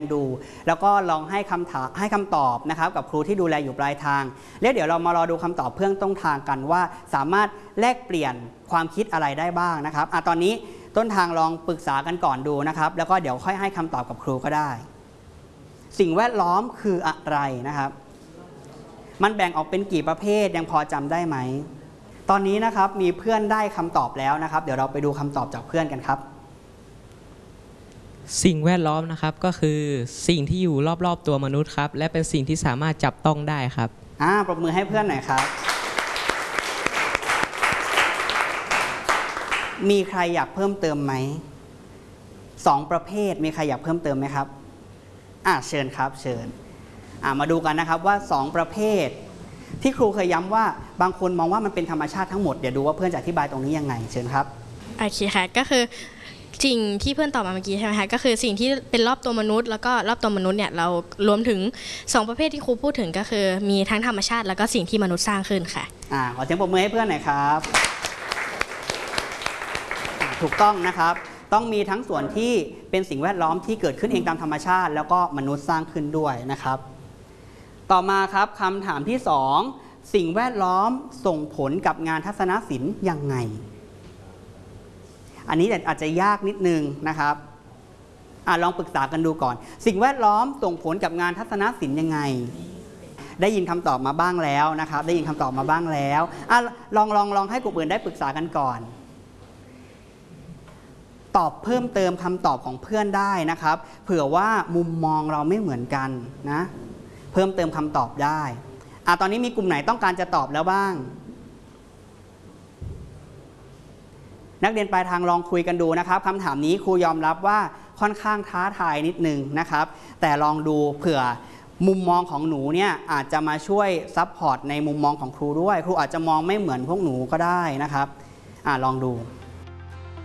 ดูแล้วก็ลองให้คำตอบนะครับกับครูที่ดูแลอยู่ปลายทางแล้วเดี๋ยวเรามารอดูคำตอบเพื่อนต้นทางกันว่าสามารถแลกเปลี่ยนความคิดอะไรได้บ้างนะครับตอนนี้ต้นทางลองปรึกษากันก่อนดูนะครับแล้วก็เดี๋ยวค่อยให้คำตอบกับครูก็ได้สิ่งแวดล้อมคืออะไรนะครับมันแบ่งออกเป็นกี่ประเภทยังพอจำได้ไหมตอนนี้นะครับมีเพื่อนได้คำตอบแล้วนะครับเดี๋ยวเราไปดูคำตอบจากเพื่อนกันครับสิ่งแวดล้อมนะครับก็คือสิ่งที่อยู่รอบๆตัวมนุษย์ครับและเป็นสิ่งที่สามารถจับต้องได้ครับปรบมือให้เพื่อนหน่อยครับมีใครอยากเพิ่มเติมไหม2 ประเภทมีใครอยากเพิ่มเติมไหมครับเชิญครับเชิญมาดูกันนะครับว่า2 ประเภทที่ครูเคยย้ำว่าบางคนมองว่ามันเป็นธรรมชาติทั้งหมดเดี๋ยวดูว่าเพื่อนจะอธิบายตรงนี้ยังไงเชิญครับโอเคค่ะก็คือสิ่งที่เพื่อนตอบมาเมื่อกี้ใช่ไหมคะก็คือสิ่งที่เป็นรอบตัวมนุษย์แล้วก็รอบตัวมนุษย์เนี่ยเรารวมถึง2 ประเภทที่ครูพูดถึงก็คือมีทั้งธรรมชาติแล้วก็สิ่งที่มนุษย์สร้างขึ้นค่ะขอเสียงปรบมือให้เพื่อนหน่อยครับถูกต้องนะครับต้องมีทั้งส่วนที่เป็นสิ่งแวดล้อมที่เกิดขึ้นเองตามธรรมชาติแล้วก็มนุษย์สร้างขึ้นด้วยนะครับต่อมาครับคำถามที่2สิ่งแวดล้อมส่งผลกับงานทัศนศิลป์ยังไงอันนี้อาจจะยากนิดนึงนะครับลองปรึกษากันดูก่อนสิ่งแวดล้อมส่งผลกับงานทัศนศิลป์ยังไงได้ยินคำตอบมาบ้างแล้วนะครับได้ยินคำตอบมาบ้างแล้วลองให้กลุ่มอื่นได้ปรึกษากันก่อนตอบเพิ่มเติมคำตอบของเพื่อนได้นะครับเผื่อว่ามุมมองเราไม่เหมือนกันนะเพิ่มเติมคำตอบได้ตอนนี้มีกลุ่มไหนต้องการจะตอบแล้วบ้างนักเรียนปลายทางลองคุยกันดูนะครับคำถามนี้ครูยอมรับว่าค่อนข้างท้าทายนิดนึงนะครับแต่ลองดูเผื่อมุมมองของหนูเนี่ยอาจจะมาช่วยซัพพอร์ตในมุมมองของครูด้วยครูอาจจะมองไม่เหมือนพวกหนูก็ได้นะครับลองดู